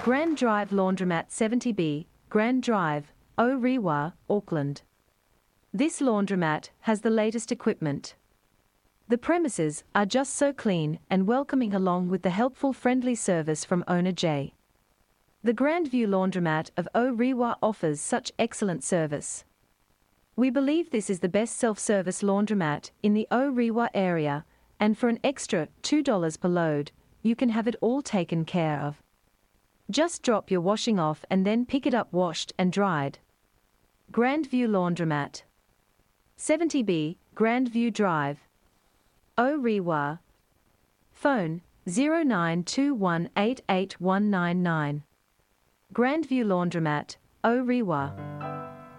Grand Drive Laundromat 70B, Grand Drive, Orewa, Auckland. This laundromat has the latest equipment. The premises are just so clean and welcoming, along with the helpful, friendly service from owner Jay. The Grandview Laundromat of Orewa offers such excellent service. We believe this is the best self-service laundromat in the Orewa area, and for an extra $2 per load, you can have it all taken care of. Just drop your washing off and then pick it up washed and dried. Grandview Laundromat 70B, Grandview Drive, Orewa. Phone 0921888199. Grandview Laundromat, Orewa.